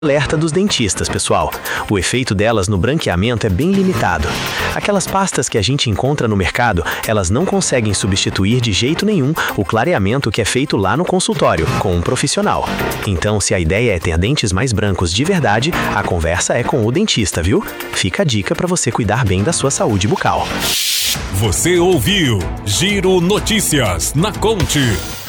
Alerta dos dentistas, pessoal. O efeito delas no branqueamento é bem limitado. Aquelas pastas que a gente encontra no mercado, elas não conseguem substituir de jeito nenhum o clareamento que é feito lá no consultório, com um profissional. Então, se a ideia é ter dentes mais brancos de verdade, a conversa é com o dentista, viu? Fica a dica para você cuidar bem da sua saúde bucal. Você ouviu Giro Notícias na Conte.